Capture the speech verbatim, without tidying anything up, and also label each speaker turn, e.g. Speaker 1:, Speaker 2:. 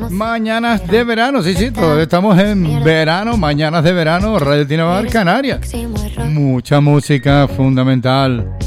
Speaker 1: Mañanas de verano, sí, sí, todavía estamos en verano, mañanas de verano, Radio Tinabar Canarias. Mucha música fundamental.